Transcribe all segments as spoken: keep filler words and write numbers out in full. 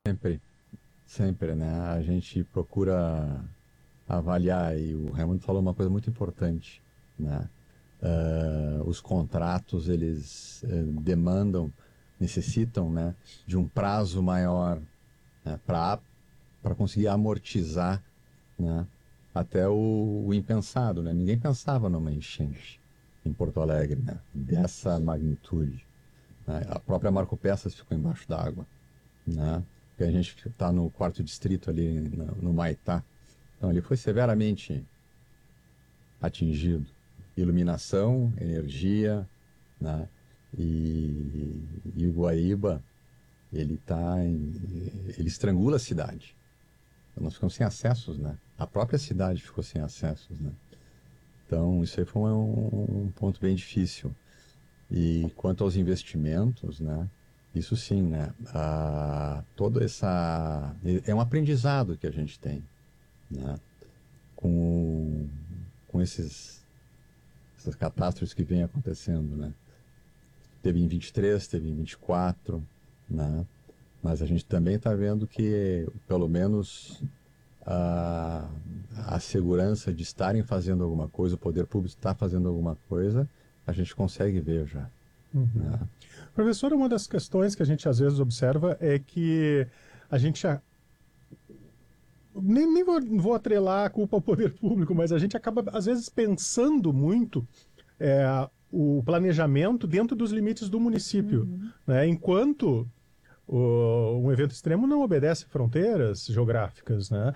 Sempre, sempre, né? A gente procura avaliar, e o Raimundo falou uma coisa muito importante, né? Ah, os contratos, eles eh, demandam, necessitam, né, de um prazo maior, né, para para conseguir amortizar, né, até o, o impensado, né? Ninguém pensava numa enchente em Porto Alegre, né, dessa magnitude, né? A própria Marco Peças ficou embaixo d'água, né? Porque a gente está no quarto distrito ali no, no Maitá, então ele foi severamente atingido. Iluminação, energia, né? E, e o Guaíba, ele tá em, ele estrangula a cidade. Então nós ficamos sem acessos, né? A própria cidade ficou sem acessos, né? Então isso aí foi um, um ponto bem difícil. E quanto aos investimentos, né? Isso sim, né? A, toda essa é um aprendizado que a gente tem, né? Com, com esses essas catástrofes que vêm acontecendo, né? Teve em vinte e três, teve em vinte e quatro, né? Mas a gente também está vendo que, pelo menos, a, a segurança de estarem fazendo alguma coisa, o poder público está fazendo alguma coisa, a gente consegue ver já. Uhum. Né? Professor, uma das questões que a gente às vezes observa é que a gente a... nem, nem vou, vou atrelar a culpa ao poder público, mas a gente acaba às vezes pensando muito é, o planejamento dentro dos limites do município, Uhum. né? Enquanto o, um evento extremo não obedece fronteiras geográficas, né?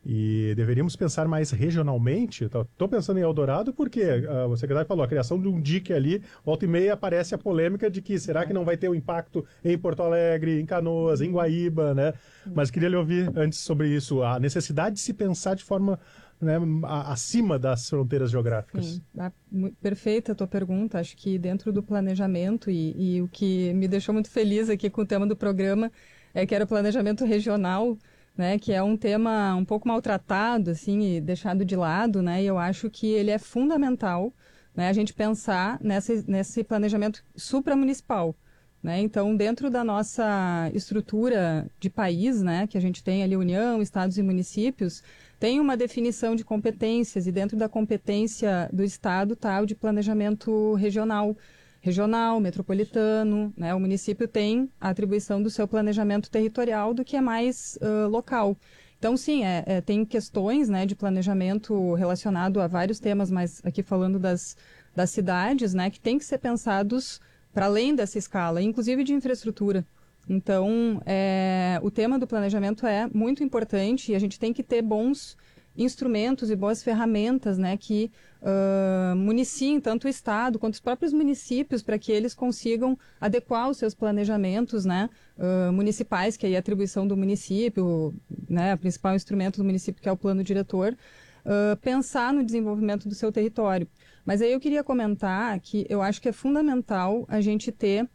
E deveríamos pensar mais regionalmente. Estou pensando em Eldorado porque uh, o secretário falou a criação de um dique ali, volta e meia aparece a polêmica de que será que não vai ter um impacto em Porto Alegre, em Canoas, em Guaíba, né? Mas queria lhe ouvir antes sobre isso, a necessidade de se pensar de forma, né, acima das fronteiras geográficas. Sim, ah, perfeita a tua pergunta. Acho que dentro do planejamento e, e o que me deixou muito feliz aqui com o tema do programa é que era o planejamento regional, né, que é um tema um pouco maltratado, assim, e deixado de lado, né, e eu acho que ele é fundamental, né, a gente pensar nesse, nesse planejamento supramunicipal, né, então dentro da nossa estrutura de país, né, que a gente tem ali União, estados e municípios, tem uma definição de competências e dentro da competência do estado está o de planejamento regional, regional, metropolitano, né? O município tem a atribuição do seu planejamento territorial do que é mais uh, local. Então, sim, é, é, tem questões, né, de planejamento relacionado a vários temas, mas aqui falando das, das cidades, né, que tem que ser pensados para além dessa escala, inclusive de infraestrutura. Então, é, o tema do planejamento é muito importante e a gente tem que ter bons instrumentos e boas ferramentas, né, que uh, municiem tanto o Estado quanto os próprios municípios para que eles consigam adequar os seus planejamentos, né, uh, municipais, que é a atribuição do município, né, o principal instrumento do município, que é o plano diretor, uh, pensar no desenvolvimento do seu território. Mas aí eu queria comentar que eu acho que é fundamental a gente ter,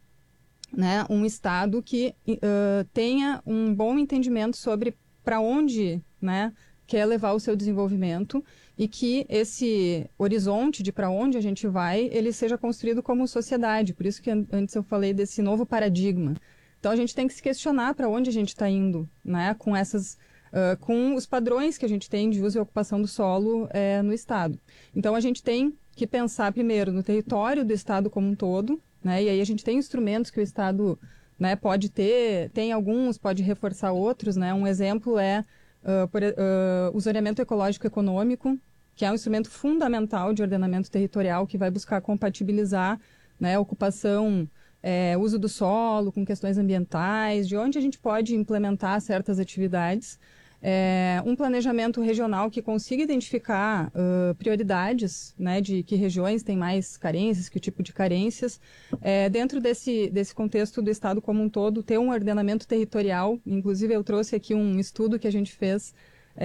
né, um Estado que uh, tenha um bom entendimento sobre para onde, né, quer levar o seu desenvolvimento e que esse horizonte de para onde a gente vai, ele seja construído como sociedade. Por isso que antes eu falei desse novo paradigma. Então a gente tem que se questionar para onde a gente está indo, né, com essas, uh, com os padrões que a gente tem de uso e ocupação do solo é, no Estado. Então a gente tem que pensar primeiro no território do Estado como um todo, né, e aí a gente tem instrumentos que o Estado, né, pode ter, tem alguns, pode reforçar outros, né. Um exemplo é Uh, por, uh, o zoneamento ecológico econômico, que é um instrumento fundamental de ordenamento territorial que vai buscar compatibilizar, né, ocupação, é, uso do solo com questões ambientais, de onde a gente pode implementar certas atividades. É, um planejamento regional que consiga identificar uh, prioridades, né, de que regiões têm mais carências, que tipo de carências. É, dentro desse, desse contexto do Estado como um todo, ter um ordenamento territorial. Inclusive, eu trouxe aqui um estudo que a gente fez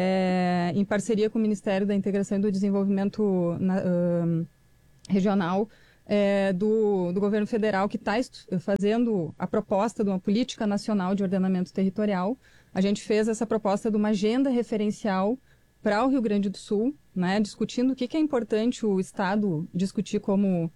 é, em parceria com o Ministério da Integração e do Desenvolvimento na, uh, Regional, É, do, do governo federal, que está fazendo a proposta de uma política nacional de ordenamento territorial. A gente fez essa proposta de uma agenda referencial para o Rio Grande do Sul, né, discutindo o que, que é importante o Estado discutir como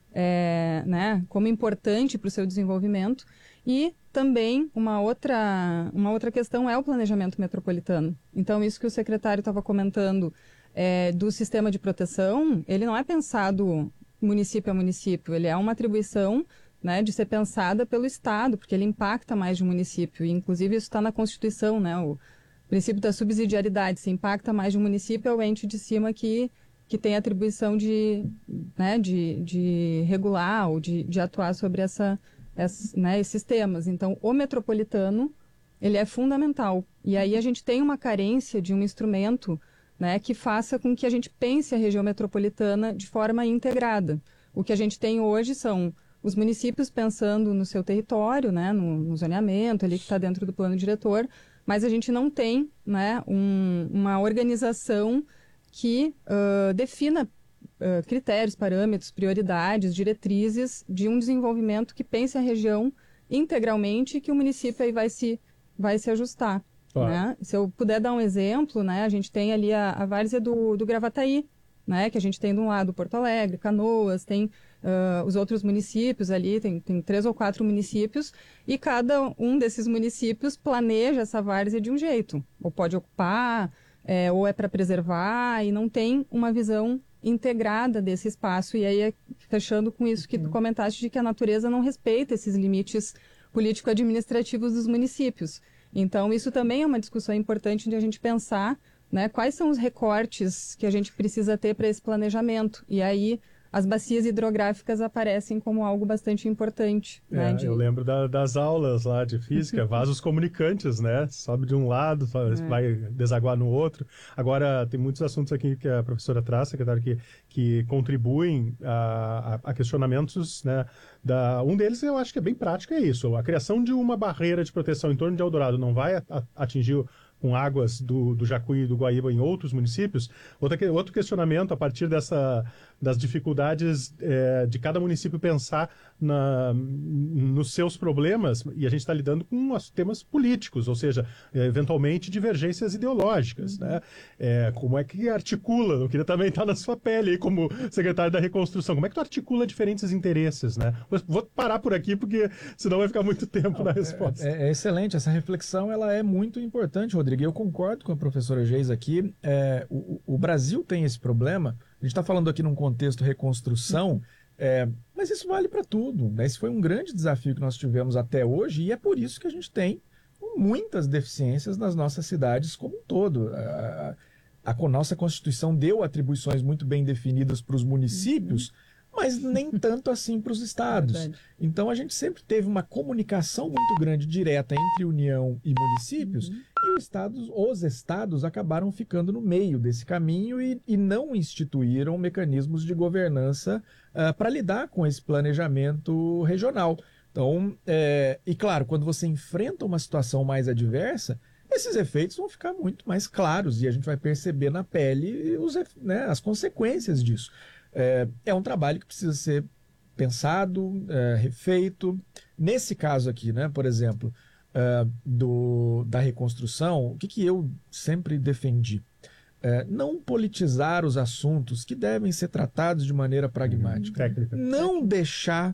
é, né, como importante para o seu desenvolvimento. E também uma outra, uma outra questão é o planejamento metropolitano. Então, isso que o secretário estava comentando é, do sistema de proteção, ele não é pensado município a município, ele é uma atribuição, né, de ser pensada pelo Estado, porque ele impacta mais de um município. E, inclusive, isso está na Constituição, né, o princípio da subsidiariedade. Se impacta mais de um município, é o ente de cima que, que tem a atribuição de, né, de, de regular ou de, de atuar sobre essa, essa, né, esses temas. Então, o metropolitano, ele é fundamental. E aí a gente tem uma carência de um instrumento, né, que faça com que a gente pense a região metropolitana de forma integrada. O que a gente tem hoje são os municípios pensando no seu território, né, no, no zoneamento, ali que está dentro do plano diretor, mas a gente não tem, né, um, uma organização que uh, defina uh, critérios, parâmetros, prioridades, diretrizes de um desenvolvimento que pense a região integralmente e que o município aí vai se, vai se ajustar. Claro. Né? Se eu puder dar um exemplo, né, a gente tem ali a, a várzea do, do Gravataí, né, que a gente tem de um lado Porto Alegre, Canoas, tem uh, os outros municípios ali, tem, tem três ou quatro municípios, e cada um desses municípios planeja essa várzea de um jeito. Ou pode ocupar, é, ou é para preservar, e não tem uma visão integrada desse espaço. E aí, fechando com isso que tu comentaste, de que a natureza não respeita esses limites político-administrativos dos municípios. Então, isso também é uma discussão importante de a gente pensar, né, quais são os recortes que a gente precisa ter para esse planejamento. E aí as bacias hidrográficas aparecem como algo bastante importante. É, né, de... Eu lembro da, das aulas lá de física, vasos comunicantes, né? Sobe de um lado, é. vai desaguar no outro. Agora, tem muitos assuntos aqui que a professora traz, secretário, que, que contribuem a, a, a questionamentos, né? Da, um deles eu acho que é bem prático, é isso. A criação de uma barreira de proteção em torno de Eldorado não vai a, a, atingir o com águas do, do Jacuí e do Guaíba em outros municípios. Outra, outro questionamento, a partir dessa, das dificuldades é, de cada município pensar na, nos seus problemas, e a gente está lidando com os temas políticos, ou seja, é, eventualmente divergências ideológicas. Uhum. Né? É, como é que articula, eu queria também estar na sua pele aí, como secretário da Reconstrução, como é que tu articula diferentes interesses? Né? Vou parar por aqui, porque senão vai ficar muito tempo Não, na resposta. É, é excelente, essa reflexão ela é muito importante, Rodrigo. Eu concordo com a professora Geis aqui. É, o, o Brasil tem esse problema. A gente está falando aqui num contexto reconstrução, é, mas isso vale para tudo. Né? Esse foi um grande desafio que nós tivemos até hoje e é por isso que a gente tem muitas deficiências nas nossas cidades como um todo. A, a, a nossa Constituição deu atribuições muito bem definidas para os municípios, uhum. mas nem tanto assim para os estados. É então a gente sempre teve uma comunicação muito grande, direta, entre União e municípios, uhum. e os estados, os estados acabaram ficando no meio desse caminho e, e não instituíram mecanismos de governança uh, para lidar com esse planejamento regional. Então, é, e claro, quando você enfrenta uma situação mais adversa, esses efeitos vão ficar muito mais claros e a gente vai perceber na pele os, né, as consequências disso. É, é um trabalho que precisa ser pensado, é, refeito. Nesse caso aqui, né, por exemplo, é, do, da reconstrução, o que, que eu sempre defendi? É, não politizar os assuntos que devem ser tratados de maneira pragmática. Técnica. Não deixar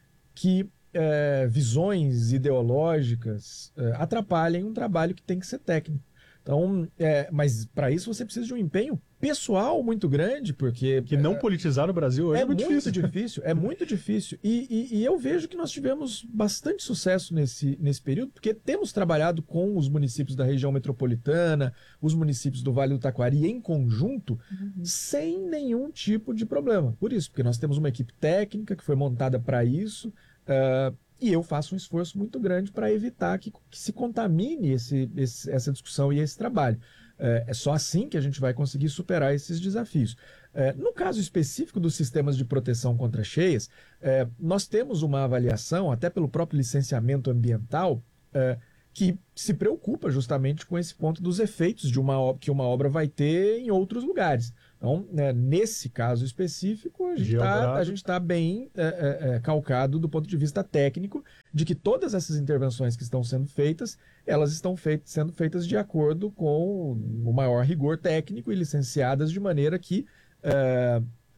que é, visões ideológicas é, atrapalhem um trabalho que tem que ser técnico. Então, é, mas para isso você precisa de um empenho pessoal muito grande, porque... Que não é, politizar no Brasil hoje é, é muito muito difícil. difícil. É muito difícil. E, e, e eu vejo que nós tivemos bastante sucesso nesse, nesse período, porque temos trabalhado com os municípios da região metropolitana, os municípios do Vale do Taquari em conjunto, uhum. sem nenhum tipo de problema. Por isso, porque nós temos uma equipe técnica que foi montada para isso, uh, e eu faço um esforço muito grande para evitar que, que se contamine esse, esse, essa discussão e esse trabalho. É, é só assim que a gente vai conseguir superar esses desafios. É, no caso específico dos sistemas de proteção contra cheias, é, nós temos uma avaliação, até pelo próprio licenciamento ambiental, é, que se preocupa justamente com esse ponto dos efeitos de uma obra, que uma obra vai ter em outros lugares. Então, né, nesse caso específico, a gente está tá bem é, é, calcado do ponto de vista técnico de que todas essas intervenções que estão sendo feitas, elas estão feit- sendo feitas de acordo com o maior rigor técnico e licenciadas de maneira que é,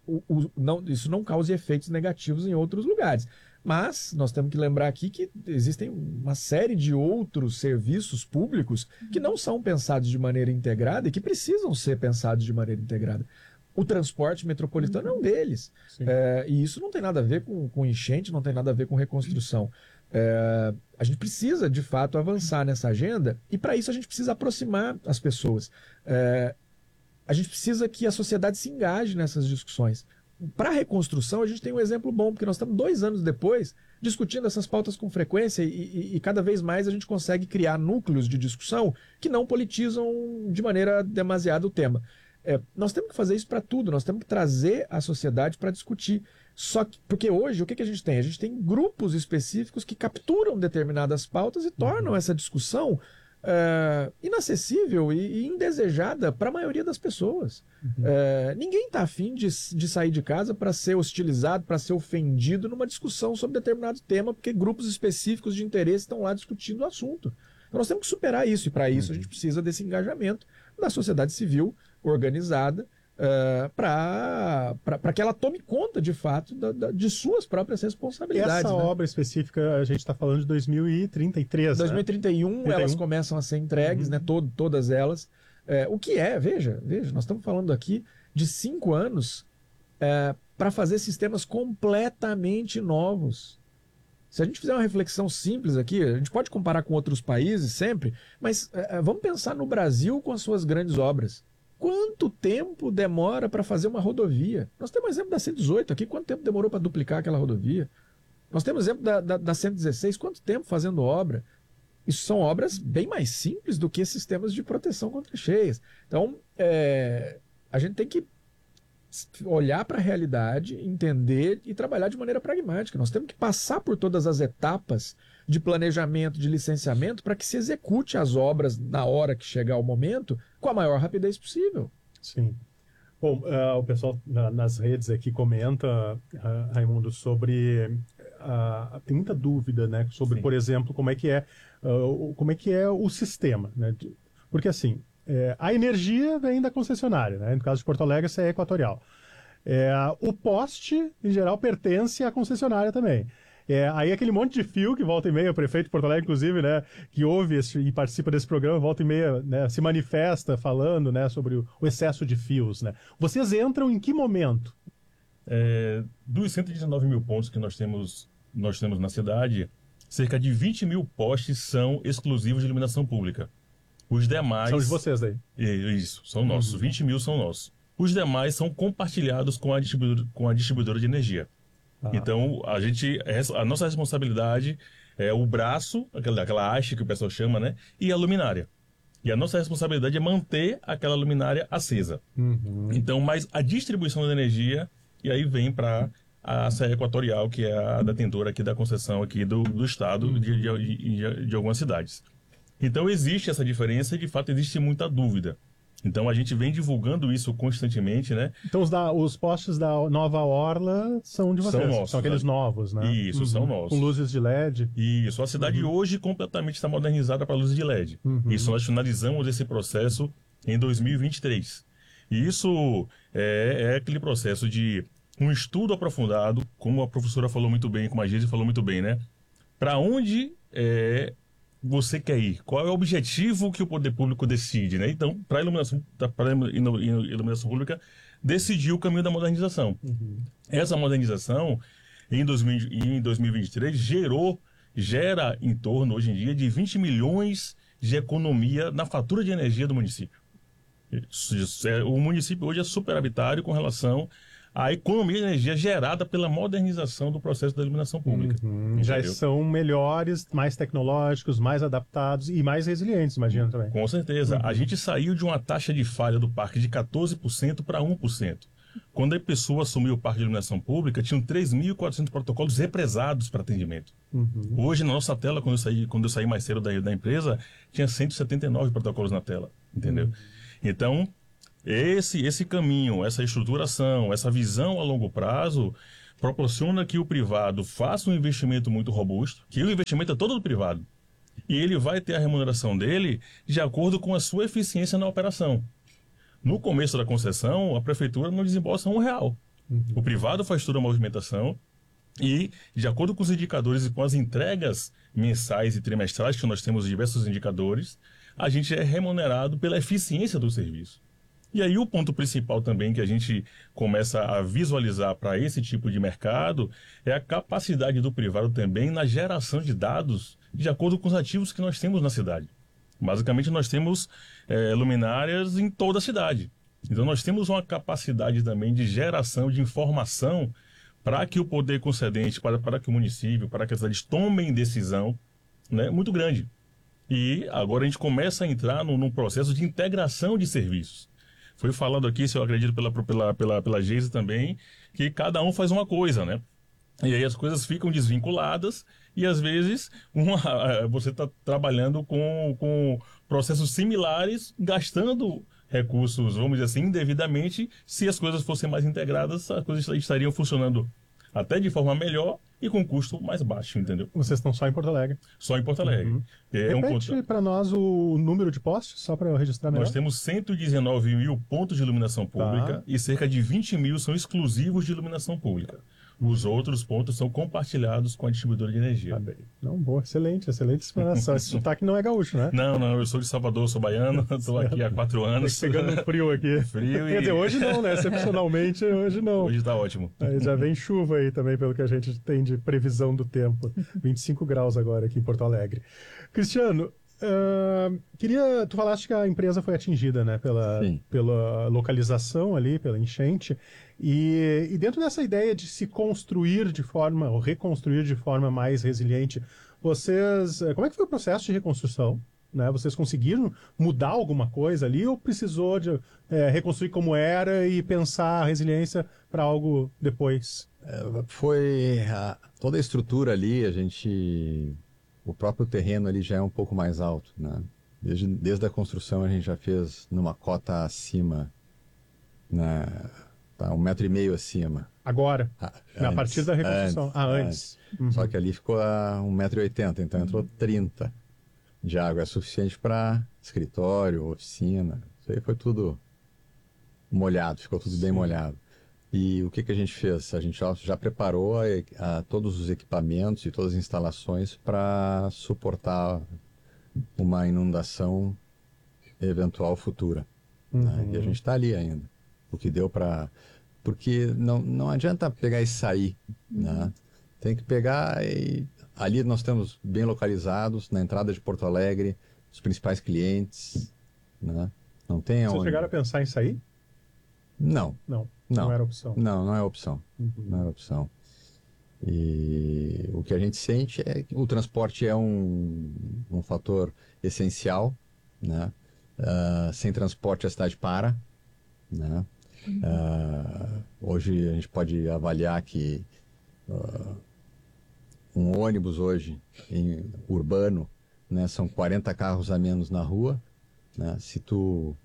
o, o, não, isso não cause efeitos negativos em outros lugares. Mas nós temos que lembrar aqui que existem uma série de outros serviços públicos que não são pensados de maneira integrada e que precisam ser pensados de maneira integrada. O transporte metropolitano é um deles. É, e isso não tem nada a ver com, com enchente, não tem nada a ver com reconstrução. É, a gente precisa, de fato, avançar nessa agenda e, para isso, a gente precisa aproximar as pessoas. É, a gente precisa que a sociedade se engaje nessas discussões. Para a reconstrução, a gente tem um exemplo bom, porque nós estamos dois anos depois discutindo essas pautas com frequência e, e, e cada vez mais a gente consegue criar núcleos de discussão que não politizam de maneira demasiada o tema. É, nós temos que fazer isso para tudo, nós temos que trazer a sociedade para discutir. Só que, porque hoje, o que, que a gente tem? A gente tem grupos específicos que capturam determinadas pautas e tornam uhum. essa discussão é, inacessível e, e indesejada para a maioria das pessoas. Uhum. É, ninguém está afim de, de sair de casa para ser hostilizado, para ser ofendido numa discussão sobre determinado tema, porque grupos específicos de interesse estão lá discutindo o assunto. Então nós temos que superar isso, e para isso a gente precisa desse engajamento da sociedade civil organizada, Uh, para que ela tome conta, de fato, da, da, de suas próprias responsabilidades. Essa né? obra específica, a gente está falando de dois mil e trinta e três. dois mil e trinta e um, né? trinta e um elas começam a ser entregues, uhum. né? Todo, todas elas. É, o que é, veja, veja, nós estamos falando aqui de cinco anos é, para fazer sistemas completamente novos. Se a gente fizer uma reflexão simples aqui, a gente pode comparar com outros países sempre, mas é, vamos pensar no Brasil com as suas grandes obras. Quanto tempo demora para fazer uma rodovia? Nós temos o exemplo da cento e dezoito aqui. Quanto tempo demorou para duplicar aquela rodovia? Nós temos o exemplo da, da, da cento e dezesseis. Quanto tempo fazendo obra? Isso são obras bem mais simples do que sistemas de proteção contra cheias. Então, é, a gente tem que olhar para a realidade, entender e trabalhar de maneira pragmática. Nós temos que passar por todas as etapas de planejamento, de licenciamento, para que se execute as obras na hora que chegar o momento, com a maior rapidez possível. Sim. Bom, uh, o pessoal na, nas redes aqui comenta, uh, Raimundo, sobre... Uh, tem muita dúvida, né? Sobre, Sim. por exemplo, como é que é, uh, como é, que é o sistema, né? Porque, assim, é, a energia vem da concessionária, né? No caso de Porto Alegre, essa é Equatorial. É, o poste, em geral, pertence à concessionária também. É, aí aquele monte de fio que volta e meia, o prefeito de Porto Alegre, inclusive, né, que ouve esse, e participa desse programa, volta e meia, né, se manifesta falando, né, sobre o, o excesso de fios, né. Vocês entram em que momento? É, dos cento e dezenove mil pontos que nós temos, nós temos na cidade, cerca de vinte mil postes são exclusivos de iluminação pública. Os demais... São de vocês daí? Isso, são nossos. Uhum. vinte mil são nossos. Os demais são compartilhados com a distribuidora, com a distribuidora de energia. Ah. Então, a gente, a nossa responsabilidade é o braço, aquela, aquela haste que o pessoal chama, né? E a luminária. E a nossa responsabilidade é manter aquela luminária acesa. Uhum. Então, mas a distribuição da energia, e aí vem para a Serra Equatorial, que é a detentora aqui da concessão aqui do, do estado uhum. de, de, de, de algumas cidades. Então, existe essa diferença e, de fato, existe muita dúvida. Então, a gente vem divulgando isso constantemente, né? Então, os, da, os postes da Nova Orla são de vocês? São nossos. São aqueles né? novos, né? Isso, uhum. são nossos. Com luzes de L E D? Isso. A cidade uhum. hoje completamente está modernizada para luzes de L E D. Uhum. Isso, nós finalizamos esse processo em dois mil e vinte e três. E isso é, é aquele processo de um estudo aprofundado, como a professora falou muito bem, como a Geise falou muito bem, né? Para onde... É, você quer ir? Qual é o objetivo que o poder público decide, né? Então, para a iluminação, para iluminação pública, decidiu o caminho da modernização. Uhum. Essa modernização, em, dois mil, em dois mil e vinte e três, gerou, gera em torno, hoje em dia, de vinte milhões de economia na fatura de energia do município. O município hoje é superavitário com relação à economia de energia gerada pela modernização do processo da iluminação pública. Uhum. Já são melhores, mais tecnológicos, mais adaptados e mais resilientes, imagino também. Com certeza. Uhum. A gente saiu de uma taxa de falha do parque de quatorze por cento para um por cento. Quando a pessoa assumiu o parque de iluminação pública, tinham três mil e quatrocentos protocolos represados para atendimento. Uhum. Hoje, na nossa tela, quando eu saí, quando eu saí mais cedo da, da empresa, tinha cento e setenta e nove protocolos na tela, entendeu? Uhum. Então, esse, esse caminho, essa estruturação, essa visão a longo prazo proporciona que o privado faça um investimento muito robusto, que o investimento é todo do privado, e ele vai ter a remuneração dele de acordo com a sua eficiência na operação. No começo da concessão, a prefeitura não desembolsa um real. Uhum. O privado faz toda a movimentação e, de acordo com os indicadores e com as entregas mensais e trimestrais, que nós temos diversos indicadores, a gente é remunerado pela eficiência do serviço. E aí o ponto principal também que a gente começa a visualizar para esse tipo de mercado é a capacidade do privado também na geração de dados de acordo com os ativos que nós temos na cidade. Basicamente, nós temos é, luminárias em toda a cidade. Então, nós temos uma capacidade também de geração de informação para que o poder concedente, para, para que o município, para que as cidades tomem decisão, né, muito grande. E agora a gente começa a entrar num, num processo de integração de serviços. Foi falado aqui, se eu acredito pela, pela, pela, pela Geise também, que cada um faz uma coisa, né? E aí as coisas ficam desvinculadas e às vezes uma, você está trabalhando com, com processos similares, gastando recursos, vamos dizer assim, indevidamente. Se as coisas fossem mais integradas, as coisas estariam funcionando até de forma melhor e com custo mais baixo, entendeu? Vocês estão só em Porto Alegre? Só em Porto Alegre. Uhum. É Repete um... para nós o número de postes, só para eu registrar melhor. Nós temos cento e dezenove mil pontos de iluminação pública, tá, e cerca de vinte mil são exclusivos de iluminação pública. Os outros pontos são compartilhados com a distribuidora de energia. Tá bem. Não, boa, excelente, excelente explanação. Esse sotaque não é gaúcho, né? Não, não, eu sou de Salvador, sou baiano, estou aqui há quatro anos. Pegando um frio aqui. Frio e... Quer dizer, hoje não, né? Excepcionalmente, hoje não. Hoje está ótimo. Aí já vem chuva aí também, pelo que a gente tem de previsão do tempo. vinte e cinco graus agora aqui em Porto Alegre. Cristiano, uh, queria... Tu falaste que a empresa foi atingida, né? Pela, pela localização ali, pela enchente. E, e dentro dessa ideia de se construir de forma, ou reconstruir de forma mais resiliente, vocês... Como é que foi o processo de reconstrução? Né? Vocês conseguiram mudar alguma coisa ali ou precisou de é, reconstruir como era e pensar a resiliência para algo depois? É, foi a, toda a estrutura ali, a gente... O próprio terreno ali já é um pouco mais alto, né? Desde, desde a construção a gente já fez numa cota acima, né? Tá, um metro e meio acima. Agora? Ah, a partir da reconstrução? Antes, ah, antes. antes. Uhum. Só que ali ficou a um metro e oitenta, então entrou trinta de água. É suficiente para escritório, oficina. Isso aí foi tudo molhado, ficou tudo Sim. bem molhado. E o que, que a gente fez? A gente já, já preparou a, a, todos os equipamentos e todas as instalações para suportar uma inundação eventual futura. Uhum. Né? E a gente está ali ainda. O que deu para... Porque não, não adianta pegar e sair, né? Tem que pegar e... Ali nós temos bem localizados, na entrada de Porto Alegre, os principais clientes, né? Não tem Vocês onde... chegaram a pensar em sair? Não. Não, não, não era opção. Não, não é opção. Uhum. Não é opção. E o que a gente sente é que o transporte é um, um fator essencial, né? Uh, sem transporte a cidade para, né? Uh, hoje a gente pode avaliar que uh, um ônibus hoje em urbano, né, são quarenta carros a menos na rua, né? Se tu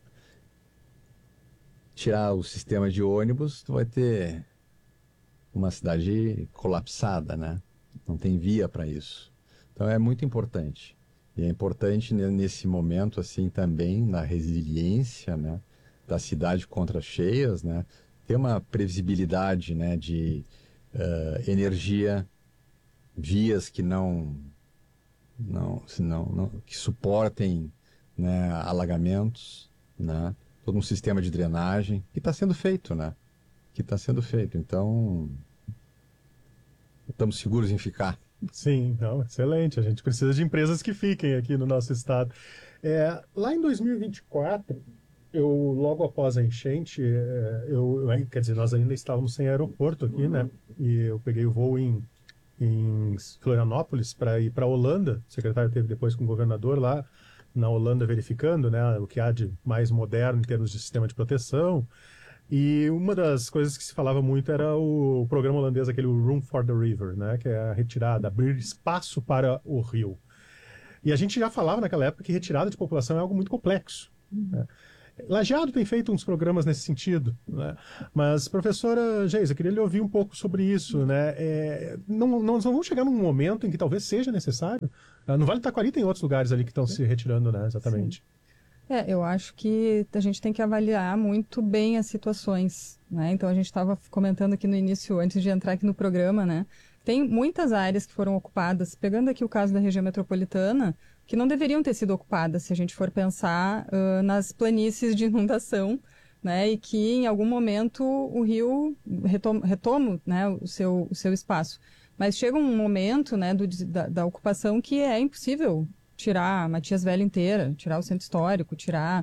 tirar o sistema de ônibus, tu vai ter uma cidade colapsada, né? Não tem via para isso. Então é muito importante. E é importante nesse momento assim também na resiliência, né, da cidade contra as cheias, né, ter uma previsibilidade, né, de uh, energia, vias que não, não, não, não que suportem, né, alagamentos, né, todo um sistema de drenagem que está sendo feito, né, que está sendo feito. Então estamos seguros em ficar. Sim, não, excelente. A gente precisa de empresas que fiquem aqui no nosso estado. É, lá em dois mil e vinte e quatro, eu, logo após a enchente, eu, eu, quer dizer, nós ainda estávamos sem aeroporto aqui, né? E eu peguei o voo em, em Florianópolis para ir para a Holanda. O secretário esteve depois com o governador lá na Holanda verificando, né, o que há de mais moderno em termos de sistema de proteção. E uma das coisas que se falava muito era o programa holandês, aquele Room for the River, né, que é a retirada, abrir espaço para o rio. E a gente já falava naquela época que retirada de população é algo muito complexo, né? Lajeado tem feito uns programas nesse sentido, né? Mas, professora Geise, eu queria lhe ouvir um pouco sobre isso, né? É, não, não, não vamos chegar num momento em que talvez seja necessário? No Vale do Taquari tem outros lugares ali que estão se retirando, né? Exatamente. Sim. É, eu acho que a gente tem que avaliar muito bem as situações, né? Então, a gente estava comentando aqui no início, antes de entrar aqui no programa, né? Tem muitas áreas que foram ocupadas, pegando aqui o caso da região metropolitana, que não deveriam ter sido ocupadas, se a gente for pensar uh, nas planícies de inundação, né? E que, em algum momento, o rio retoma, retoma, né, o, seu, o seu espaço. Mas chega um momento, né, do, da, da ocupação que é impossível tirar Matias Velho inteira, tirar o centro histórico, tirar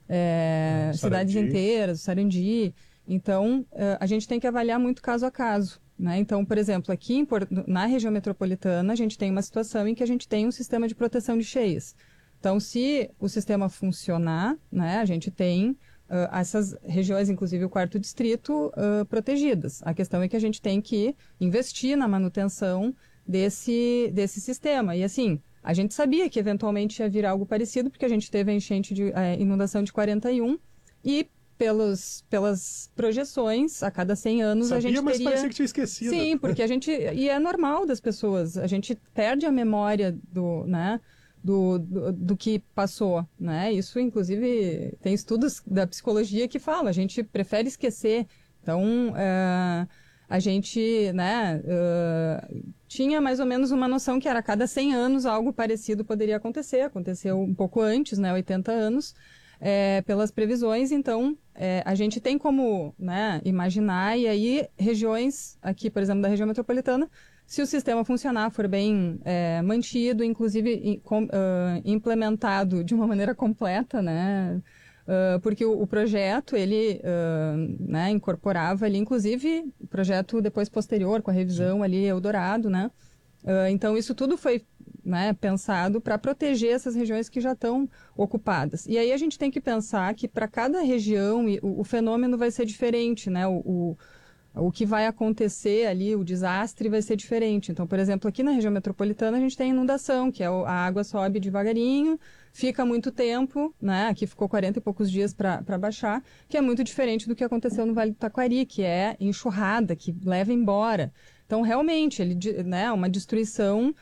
é, cidades inteiras, o Sarandi. Então, uh, a gente tem que avaliar muito caso a caso, né? Então, por exemplo, aqui em, na região metropolitana, a gente tem uma situação em que a gente tem um sistema de proteção de cheias. Então, se o sistema funcionar, né, a gente tem uh, essas regiões, inclusive o quarto distrito, uh, protegidas. A questão é que a gente tem que investir na manutenção desse, desse sistema. E assim, a gente sabia que eventualmente ia vir algo parecido, porque a gente teve a enchente de a inundação de quarenta e um e pelos, pelas projeções, a cada cem anos Sabia, a gente mas teria... parecia que tinha esquecido. Sim, porque a gente... E é normal das pessoas, a gente perde a memória do, né, do, do, do que passou, né? Isso, inclusive, tem estudos da psicologia que falam, a gente prefere esquecer. Então, é, a gente, né, uh, tinha mais ou menos uma noção que era a cada cem anos algo parecido poderia acontecer. Aconteceu um pouco antes, né, oitenta anos, é, pelas previsões. Então, é, a gente tem como, né, imaginar, e aí regiões, aqui, por exemplo, da região metropolitana, se o sistema funcionar, for bem é, mantido, inclusive com, uh, implementado de uma maneira completa, né, Uh, porque o, o projeto, ele uh, né, incorporava ali, inclusive, o projeto depois posterior, com a revisão Sim. ali, Eldorado, né? Uh, então, isso tudo foi, né, pensado para proteger essas regiões que já estão ocupadas. E aí a gente tem que pensar que para cada região o, o fenômeno vai ser diferente, né? O, o, o que vai acontecer ali, o desastre vai ser diferente. Então, por exemplo, aqui na região metropolitana a gente tem inundação, que é o, a água sobe devagarinho, fica muito tempo, né? Aqui ficou quarenta e poucos dias para baixar, que é muito diferente do que aconteceu no Vale do Taquari, que é enxurrada, que leva embora. Então, realmente, ele, né, uma destruição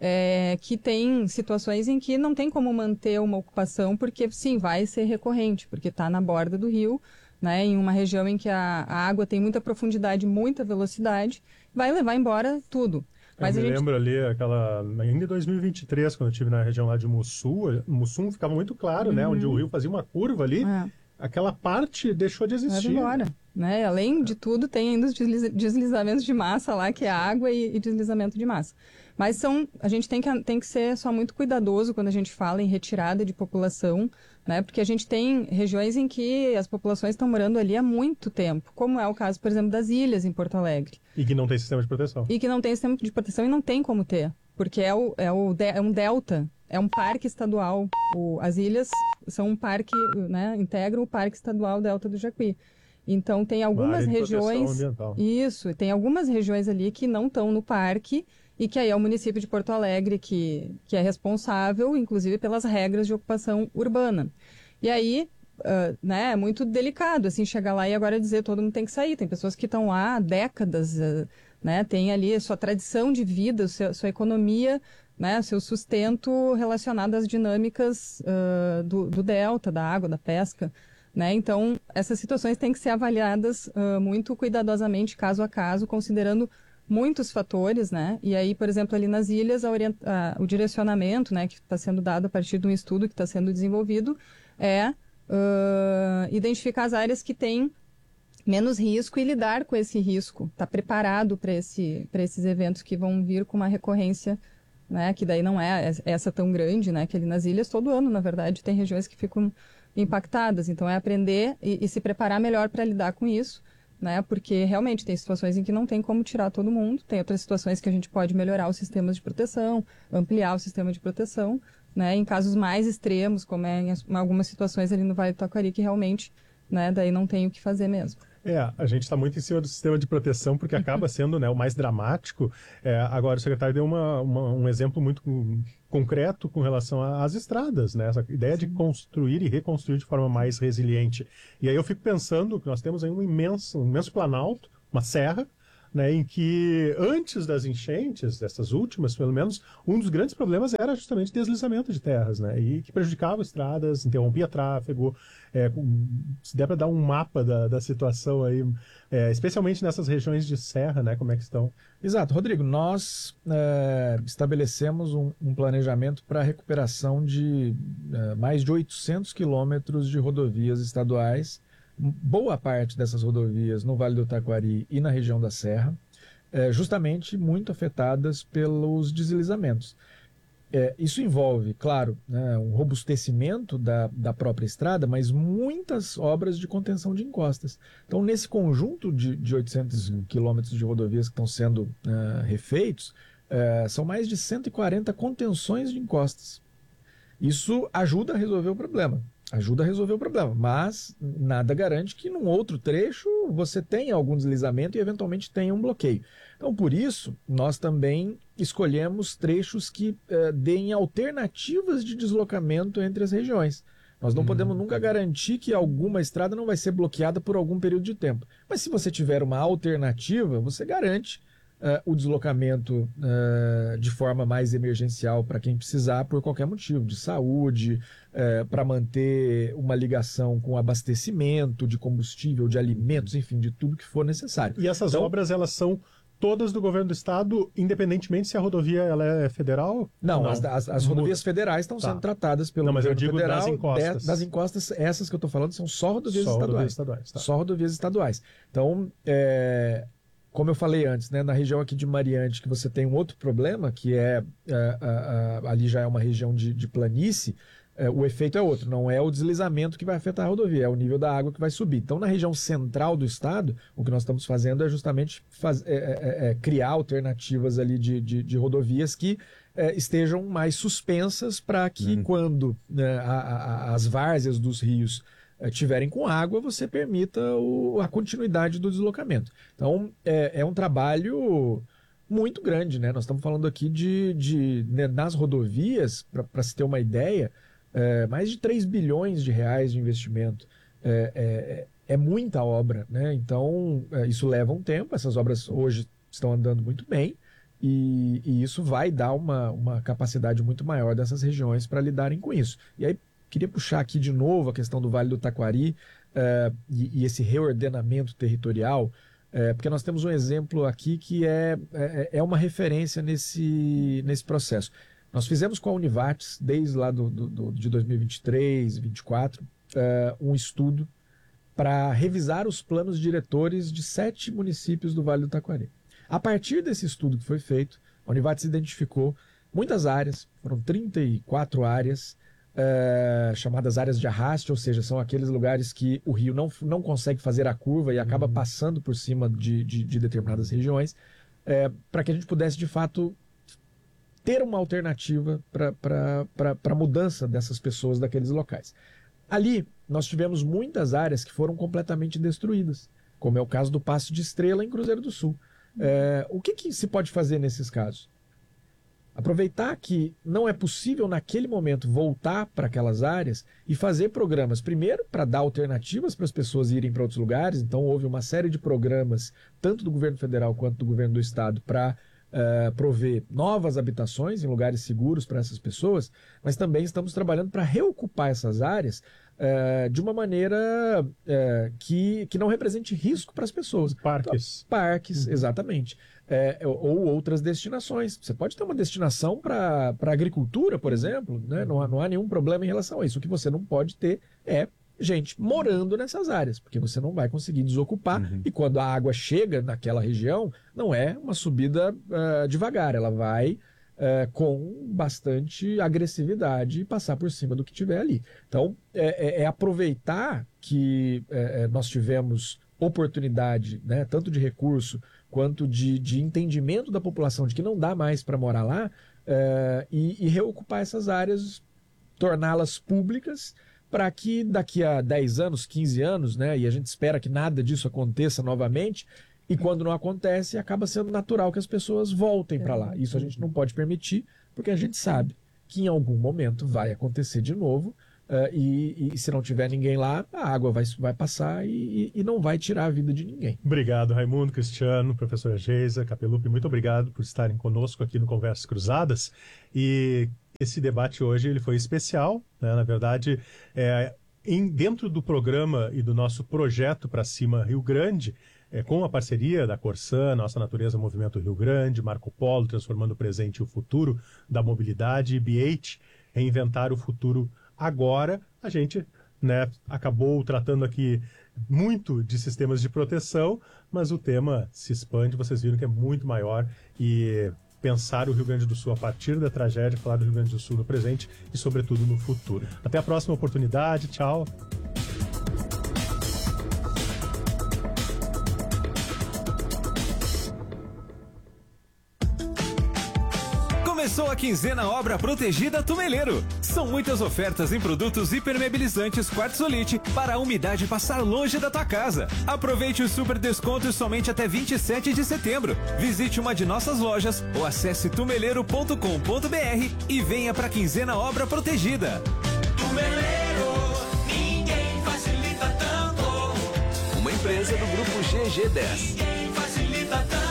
é, que tem situações em que não tem como manter uma ocupação, porque, sim, vai ser recorrente, porque está na borda do rio, né, em uma região em que a, a água tem muita profundidade, muita velocidade, vai levar embora tudo. Mas eu me gente... lembro ali, aquela, ainda em dois mil e vinte e três, quando eu estive na região lá de Mussum, Mussum ficava muito claro, uhum. né, onde o rio fazia uma curva ali, é. aquela parte deixou de existir. Vai embora, né? Além de tudo, tem ainda os desliz... deslizamentos de massa lá, que é água e, e deslizamento de massa. Mas são, a gente tem que, tem que ser só muito cuidadoso quando a gente fala em retirada de população, né? Porque a gente tem regiões em que as populações estão morando ali há muito tempo, como é o caso, por exemplo, das ilhas em Porto Alegre. E que não tem sistema de proteção. E que não tem sistema de proteção e não tem como ter, porque é, o, é, o, é um delta, é um parque estadual. O, as ilhas são um parque, né? Integram o Parque Estadual Delta do Jacuí. Então, tem algumas regiões... Isso, tem algumas regiões ali que não estão no parque e que aí é o município de Porto Alegre que, que é responsável, inclusive, pelas regras de ocupação urbana. E aí, uh, né, é muito delicado, assim, chegar lá e agora dizer todo mundo tem que sair. Tem pessoas que estão lá há décadas, uh, né, tem ali a sua tradição de vida, sua, sua economia, né, seu sustento relacionado às dinâmicas uh, do, do delta, da água, da pesca. Né? Então, essas situações têm que ser avaliadas uh, muito cuidadosamente, caso a caso, considerando muitos fatores, né? E aí, por exemplo, ali nas ilhas, a orient... uh, o direcionamento, né, que está sendo dado a partir de um estudo que está sendo desenvolvido é uh, identificar as áreas que têm menos risco e lidar com esse risco, estar tá preparado para esse, para esses eventos que vão vir com uma recorrência, né, que daí não é essa tão grande, né, que ali nas ilhas, todo ano, na verdade, tem regiões que ficam impactadas. Então, é aprender e, e se preparar melhor para lidar com isso, né? Porque realmente tem situações em que não tem como tirar todo mundo, tem outras situações que a gente pode melhorar os sistemas de proteção, ampliar o sistema de proteção, né? Em casos mais extremos, como é em, em algumas situações ali no Vale do Taquari, que realmente, né, daí não tem o que fazer mesmo. É, a gente está muito em cima do sistema de proteção, porque acaba sendo, né, o mais dramático. É, agora, o secretário deu uma, uma, um exemplo muito concreto com relação às estradas, né? Essa ideia de construir e reconstruir de forma mais resiliente. E aí eu fico pensando que nós temos aí um imenso, um imenso planalto, uma serra, né, em que antes das enchentes, dessas últimas pelo menos, um dos grandes problemas era justamente deslizamento de terras, né, e que prejudicava estradas, interrompia tráfego. É, se der para dar um mapa da, da situação aí, é, especialmente nessas regiões de serra, né, como é que estão? Exato, Rodrigo, nós é, estabelecemos um, um planejamento para a recuperação de é, mais de oitocentos quilômetros de rodovias estaduais, boa parte dessas rodovias no Vale do Taquari e na região da Serra, é, justamente muito afetadas pelos deslizamentos. É, isso envolve, claro, né, um robustecimento da, da própria estrada, mas muitas obras de contenção de encostas. Então, nesse conjunto de, de oitocentos quilômetros de rodovias que estão sendo uh, refeitos, uh, são mais de cento e quarenta contenções de encostas. Isso ajuda a resolver o problema. Ajuda a resolver o problema, mas nada garante que num outro trecho você tenha algum deslizamento e eventualmente tenha um bloqueio. Então, por isso, nós também escolhemos trechos que eh, deem alternativas de deslocamento entre as regiões. Nós não hum. podemos nunca garantir que alguma estrada não vai ser bloqueada por algum período de tempo. Mas se você tiver uma alternativa, você garante Uh, o deslocamento uh, de forma mais emergencial para quem precisar por qualquer motivo, de saúde, uh, para manter uma ligação com abastecimento de combustível, de alimentos, enfim, de tudo que for necessário. E essas então, obras, elas são todas do governo do estado, independentemente se a rodovia ela é federal? Não, não? As, as, as rodovias federais estão tá. sendo tratadas pelo não, mas governo eu digo federal. Das encostas. De, das encostas, essas que eu estou falando são só rodovias só estaduais. Rodovias estaduais tá. Só rodovias estaduais. Então, é... como eu falei antes, né, na região aqui de Mariante, que você tem um outro problema, que é, é, é, é ali já é uma região de, de planície, é, o efeito é outro, não é o deslizamento que vai afetar a rodovia, é o nível da água que vai subir. Então, na região central do estado, o que nós estamos fazendo é justamente faz, é, é, é, criar alternativas ali de, de, de rodovias que é, estejam mais suspensas para que hum. quando né, a, a, as várzeas dos rios tiverem com água, você permita o, a continuidade do deslocamento. Então, é, é um trabalho muito grande, né? Nós estamos falando aqui de, de né, nas rodovias, para se ter uma ideia, é, mais de três bilhões de reais de investimento. É, é, é muita obra, né? Então, é, isso leva um tempo, essas obras hoje estão andando muito bem, e, e isso vai dar uma, uma capacidade muito maior dessas regiões para lidarem com isso. E aí, queria puxar aqui de novo a questão do Vale do Taquari uh, e, e esse reordenamento territorial, uh, porque nós temos um exemplo aqui que é, é, é uma referência nesse, nesse processo. Nós fizemos com a Univates, desde lá do, do, do, de dois mil e vinte e três, vinte e quatro, uh, um estudo para revisar os planos diretores de sete municípios do Vale do Taquari. A partir desse estudo que foi feito, a Univates identificou muitas áreas, foram trinta e quatro áreas, Uh, chamadas áreas de arraste, ou seja, são aqueles lugares que o rio não, não consegue fazer a curva e acaba passando por cima de, de, de determinadas regiões, uh, para que a gente pudesse, de fato, ter uma alternativa para a mudança dessas pessoas daqueles locais. Ali, nós tivemos muitas áreas que foram completamente destruídas, como é o caso do Passo de Estrela em Cruzeiro do Sul. Uh, o que, que se pode fazer nesses casos? Aproveitar que não é possível naquele momento voltar para aquelas áreas e fazer programas, primeiro para dar alternativas para as pessoas irem para outros lugares. Então houve uma série de programas, tanto do governo federal quanto do governo do estado, para uh, prover novas habitações em lugares seguros para essas pessoas, mas também estamos trabalhando para reocupar essas áreas uh, de uma maneira uh, que, que não represente risco para as pessoas. Parques. Então, parques, uhum. exatamente. É, ou outras destinações. Você pode ter uma destinação para a agricultura, por exemplo, né? não, há, não há nenhum problema em relação a isso. O que você não pode ter é gente morando nessas áreas, porque você não vai conseguir desocupar, uhum. e quando a água chega naquela região, não é uma subida uh, devagar, ela vai uh, com bastante agressividade passar por cima do que tiver ali. Então, é, é, é aproveitar que é, nós tivemos oportunidade, né, tanto de recurso quanto de, de entendimento da população de que não dá mais para morar lá, é, e, e reocupar essas áreas, torná-las públicas, para que daqui a dez anos, quinze anos, né, e a gente espera que nada disso aconteça novamente, e quando não acontece, acaba sendo natural que as pessoas voltem para lá. Isso a gente não pode permitir, porque a gente sabe que em algum momento vai acontecer de novo, uh, e, e se não tiver ninguém lá, a água vai, vai passar e, e não vai tirar a vida de ninguém. Obrigado, Raimundo, Cristiano, professora Geisa, Capelupi, muito obrigado por estarem conosco aqui no Conversas Cruzadas. E esse debate hoje ele foi especial, né? Na verdade, é, em, dentro do programa e do nosso projeto Pra Cima Rio Grande, é, com a parceria da Corsan, Nossa Natureza Movimento Rio Grande, Marco Polo, Transformando o Presente e o Futuro da Mobilidade, e B H, Reinventar o Futuro Agora, a gente, né, acabou tratando aqui muito de sistemas de proteção, mas o tema se expande, vocês viram que é muito maior, e pensar o Rio Grande do Sul a partir da tragédia, falar do Rio Grande do Sul no presente e, sobretudo, no futuro. Até a próxima oportunidade. Tchau. Começou a quinzena Obra Protegida Tumeleiro. São muitas ofertas em produtos impermeabilizantes Quartzolite para a umidade passar longe da tua casa. Aproveite os super descontos somente até vinte e sete de setembro. Visite uma de nossas lojas ou acesse tumeleiro ponto com ponto br e venha para a quinzena Obra Protegida. Tumeleiro, ninguém facilita tanto. Uma empresa do grupo G G dez. Ninguém facilita tanto.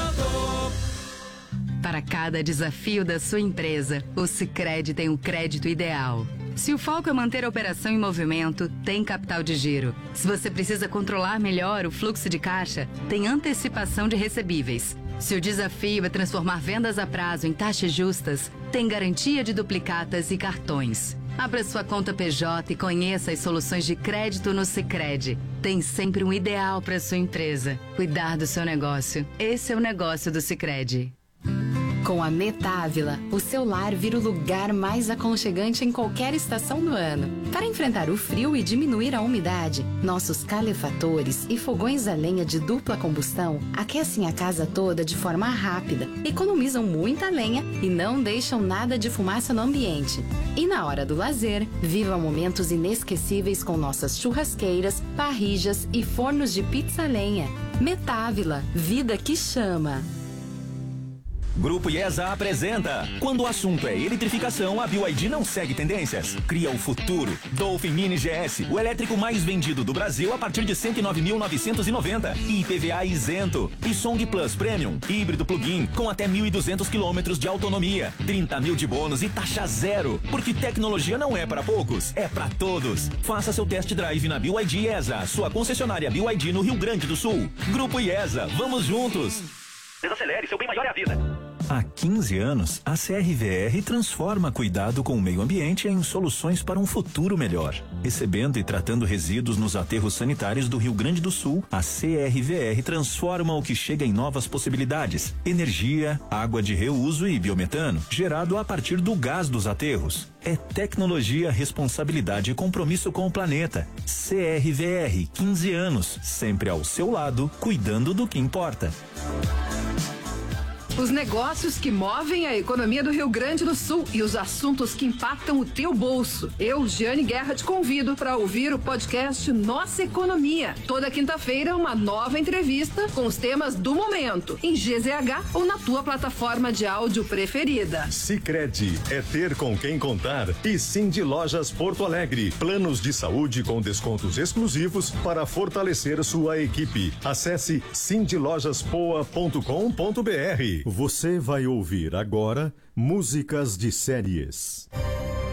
Para cada desafio da sua empresa, o Sicredi tem o crédito ideal. Se o foco é manter a operação em movimento, tem Capital de Giro. Se você precisa controlar melhor o fluxo de caixa, tem antecipação de recebíveis. Se o desafio é transformar vendas a prazo em taxas justas, tem garantia de duplicatas e cartões. Abra sua conta P J e conheça as soluções de crédito no Sicredi. Tem sempre um ideal para sua empresa. Cuidar do seu negócio. Esse é o negócio do Sicredi. Com a Metávila, o seu lar vira o lugar mais aconchegante em qualquer estação do ano. Para enfrentar o frio e diminuir a umidade, nossos calefatores e fogões a lenha de dupla combustão aquecem a casa toda de forma rápida, economizam muita lenha e não deixam nada de fumaça no ambiente. E na hora do lazer, viva momentos inesquecíveis com nossas churrasqueiras, parrijas e fornos de pizza a lenha. Metávila, vida que chama. Grupo IESA apresenta. Quando o assunto é eletrificação, a B Y D não segue tendências. Cria o futuro. Dolphin Mini G S, o elétrico mais vendido do Brasil a partir de cento e nove mil novecentos e noventa. I P V A isento. E Song Plus Premium, híbrido plug-in, com até mil e duzentos quilômetros de autonomia. trinta mil de bônus e taxa zero. Porque tecnologia não é para poucos, é para todos. Faça seu test drive na B Y D IESA, sua concessionária B Y D no Rio Grande do Sul. Grupo IESA, vamos juntos. Desacelere, seu bem maior é a vida. Há quinze anos, a C R V R transforma cuidado com o meio ambiente em soluções para um futuro melhor. Recebendo e tratando resíduos nos aterros sanitários do Rio Grande do Sul, a C R V R transforma o que chega em novas possibilidades: energia, água de reuso e biometano, gerado a partir do gás dos aterros. É tecnologia, responsabilidade e compromisso com o planeta. C R V R, quinze anos, sempre ao seu lado, cuidando do que importa. Os negócios que movem a economia do Rio Grande do Sul e os assuntos que impactam o teu bolso. Eu, Giane Guerra, te convido para ouvir o podcast Nossa Economia. Toda quinta-feira, uma nova entrevista com os temas do momento, em G Z H ou na tua plataforma de áudio preferida. Sicredi é ter com quem contar. E Cindy Lojas Porto Alegre. Planos de saúde com descontos exclusivos para fortalecer sua equipe. Acesse cindy lojas poa ponto com ponto br. Você vai ouvir agora músicas de séries.